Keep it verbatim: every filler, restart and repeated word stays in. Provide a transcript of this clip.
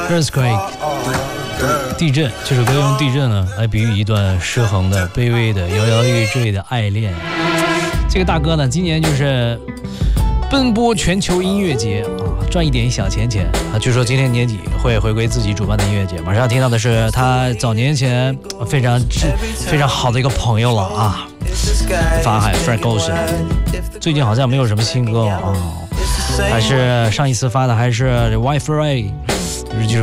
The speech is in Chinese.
Earthquake 地震，这首歌用地震呢来比喻一段失衡的、卑微的、摇摇欲坠的爱恋。这个大哥呢，今年就是奔波全球音乐节啊，赚一点小钱钱啊。据说今年年底会回归自己主办的音乐节。马上要听到的是他早年前非常非常好的一个朋友了啊，法海 Frank Ocean， 最近好像没有什么新歌了啊，还是上一次发的还是 Wi-Fi。